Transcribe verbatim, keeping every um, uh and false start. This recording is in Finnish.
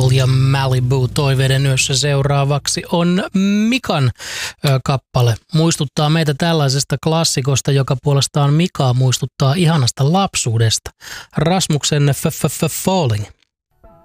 Fall ja Malibu toiveiden yössä seuraavaksi on Mikan ö, kappale. Muistuttaa meitä tällaisesta klassikosta, joka puolestaan Mikaa muistuttaa ihanasta lapsuudesta. Rasmuksen Falling.